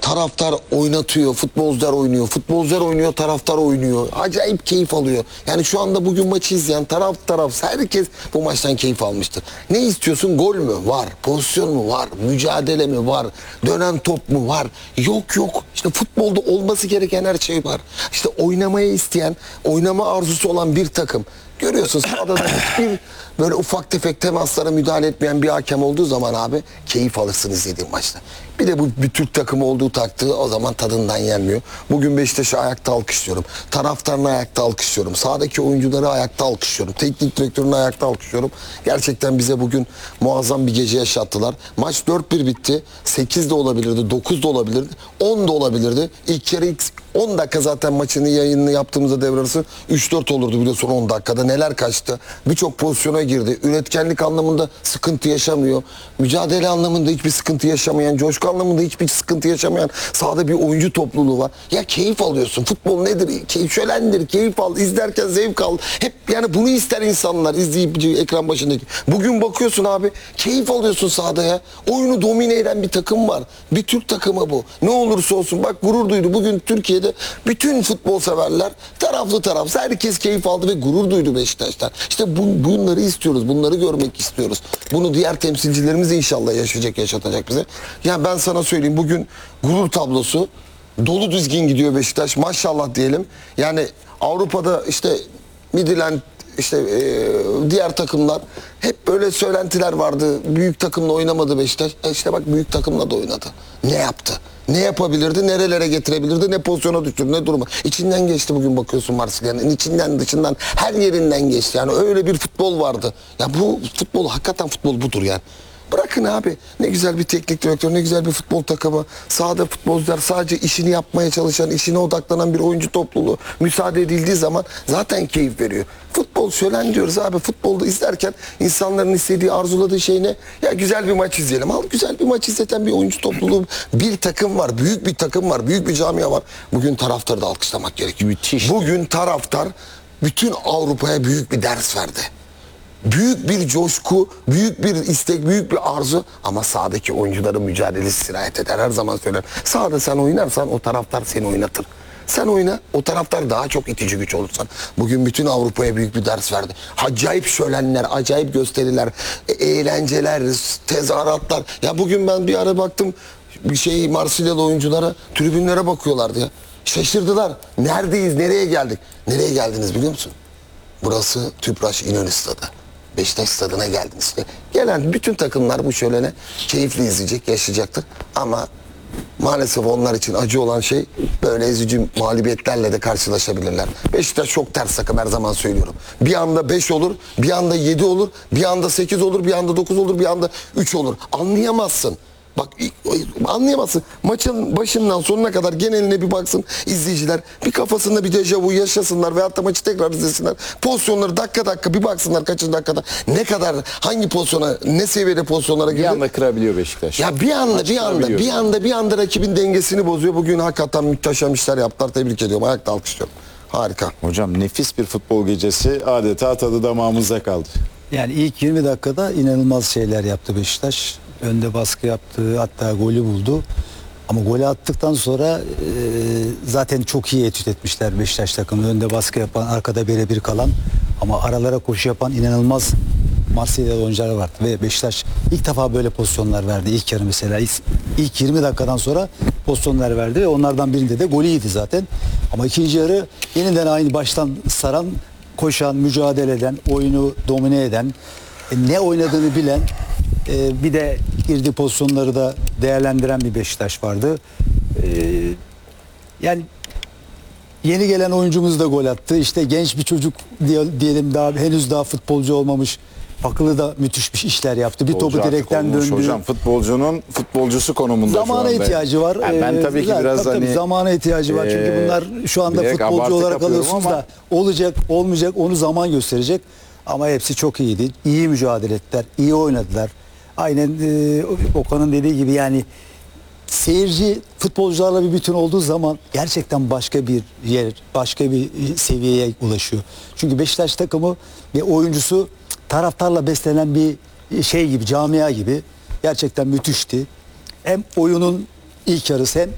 Taraftar oynatıyor, futbolcular oynuyor. Futbolcular oynuyor, taraftar oynuyor. Acayip keyif alıyor. Yani şu anda bugün maçı izleyen taraf herkes bu maçtan keyif almıştır. Ne istiyorsun? Gol mü? Var. Pozisyon mu? Var. Mücadele mi? Var. Dönen top mu? Var. Yok. İşte futbolda olması gereken her şey var. İşte oynamayı isteyen, oynama arzusu olan bir takım. Görüyorsun sahada da hiçbir böyle ufak tefek temaslara müdahale etmeyen bir hakem olduğu zaman abi keyif alırsın izlediğin maçta. Bir de bu bir Türk takımı olduğu taktığı o zaman tadından yenmiyor. Bugün Beşiktaş'ı ayakta alkışlıyorum. Taraftarını ayakta alkışlıyorum. Sahadaki oyuncuları ayakta alkışlıyorum. Teknik direktörünü ayakta alkışlıyorum. Gerçekten bize bugün muazzam bir gece yaşattılar. Maç 4-1 bitti. 8 de olabilirdi, 9 da olabilirdi, 10 da olabilirdi. İlk yarı 10 dakika zaten maçını yayınını yaptığımızda devre arası 3-4 olurdu biliyorsun 10 dakikada. Neler kaçtı. Birçok pozisyona girdi. Üretkenlik anlamında sıkıntı yaşamıyor. Mücadele anlamında hiçbir sıkıntı yaşamayan, coşku anlamında hiçbir sıkıntı yaşamayan sahada bir oyuncu topluluğu var. Ya keyif alıyorsun. Futbol nedir? Şölendir. Keyif al. İzlerken zevk al. Hep yani bunu ister insanlar. İzleyici ekran başındaki. Bugün bakıyorsun abi keyif alıyorsun sahada ya. Oyunu domine eden bir takım var. Bir Türk takımı bu. Ne olursa olsun bak gurur duydu. Bugün Türkiye'de bütün futbol severler taraflı tarafsız herkes keyif aldı ve gurur duydu Beşiktaş'tan. İşte bunları istiyoruz. Bunları görmek istiyoruz. Bunu diğer temsilcilerimiz de inşallah yaşatacak bize. Yani ben sana söyleyeyim bugün gurur tablosu dolu düzgün gidiyor Beşiktaş. Maşallah diyelim. Yani Avrupa'da işte Midland işte diğer takımlar hep böyle söylentiler vardı. Büyük takımla oynamadı Beşiktaş. İşte bak büyük takımla da oynadı. Ne yaptı? Ne yapabilirdi? Nerelere getirebilirdi? Ne pozisyona düşürdü? Ne duruma? İçinden geçti bugün bakıyorsun Marsilya'nın. İçinden dışından her yerinden geçti. Yani öyle bir futbol vardı. Ya bu futbol hakikaten futbol budur yani. Bırakın abi. Ne güzel bir teknik direktör, ne güzel bir futbol takımı. Sahada futbolcular sadece işini yapmaya çalışan, işine odaklanan bir oyuncu topluluğu. Müsaade edildiği zaman zaten keyif veriyor. Futbol şölen diyoruz abi. Futbolda izlerken insanların istediği, arzuladığı şey ne? Ya güzel bir maç izleyelim. Al güzel bir maç izleten bir oyuncu topluluğu, bir takım var. Büyük bir takım var. Büyük bir camia var. Bugün taraftarı da alkışlamak gerekiyor. Müthiş. Bugün taraftar bütün Avrupa'ya büyük bir ders verdi. Büyük bir coşku, büyük bir istek, büyük bir arzu ama sahadaki oyuncuların mücadelesi sirayet eder. Her zaman söylerim. Sahada sen oynarsan o taraftar seni oynatır. Sen oyna, o taraftar daha çok itici güç olursan. Bugün bütün Avrupa'ya büyük bir ders verdi. Acayip şölenler, acayip gösteriler, eğlenceler, tezahüratlar. Ya bugün ben bir ara baktım Marsilyalı oyunculara, tribünlere bakıyorlardı ya. Şaşırdılar. Neredeyiz, nereye geldik? Nereye geldiniz biliyor musun? Burası Tüpraş İnönü Stadı. Beşiktaş stadına geldiniz işte. Gelen bütün takımlar bu şölene keyifli izleyecek, yaşayacaktır. Ama maalesef onlar için acı olan şey böyle ezici mağlubiyetlerle de karşılaşabilirler. Beşiktaş çok ters takım her zaman söylüyorum. Bir anda 5 olur, bir anda 7 olur, bir anda 8 olur, bir anda 9 olur, bir anda 3 olur. Anlayamazsın. Bak anlayamazsın. Maçın başından sonuna kadar geneline bir baksın izleyiciler. Bir kafasında bir dejavu yaşasınlar veyahut da maçı tekrar izlesinler. Pozisyonları dakika bir baksınlar kaçıncı dakikada. Ne kadar hangi pozisyona ne seviyede pozisyonlara girdi. Bir anda kırabiliyor Beşiktaş. Ya bir anda rakibin dengesini bozuyor. Bugün hakikaten muhteşem işler yaptılar. Tebrik ediyorum. Ayakta alkışlıyorum. Harika. Hocam nefis bir futbol gecesi adeta tadı damağımızda kaldı. Yani ilk 20 dakikada inanılmaz şeyler yaptı Beşiktaş. Önde baskı yaptı, hatta golü buldu. Ama golü attıktan sonra zaten çok iyi etüt etmişler Beşiktaş takımı. Önde baskı yapan, arkada birebir kalan ama aralara koşu yapan inanılmaz Marsilyalı oyuncular vardı. Ve Beşiktaş ilk defa böyle pozisyonlar verdi. İlk yarı mesela. İlk 20 dakikadan sonra pozisyonlar verdi ve onlardan birinde de golü yedi zaten. Ama ikinci yarı yeniden aynı baştan saran, koşan, mücadele eden, oyunu domine eden, ne oynadığını bilen, bir de girdiği pozisyonları da değerlendiren bir Beşiktaş vardı. Yani yeni gelen oyuncumuz da gol attı. İşte genç bir çocuk diyelim henüz daha futbolcu olmamış. Akıllı da müthiş bir işler yaptı. Bir topu direkten döndü. Hocam futbolcunun futbolcusu konumunda zamana ihtiyacı var. Yani ben tabii ki biraz tabii zamana ihtiyacı var. Çünkü bunlar şu anda futbolcu olarak alıyorsunuz da olacak olmayacak onu zaman gösterecek. Ama hepsi çok iyiydi. İyi mücadele ettiler. İyi oynadılar. Aynen Okan'ın dediği gibi yani seyirci futbolcularla bir bütün olduğu zaman gerçekten başka bir yer, başka bir seviyeye ulaşıyor. Çünkü Beşiktaş takımı ve oyuncusu taraftarla beslenen bir şey gibi, camia gibi gerçekten müthişti. Hem oyunun ilk yarısı hem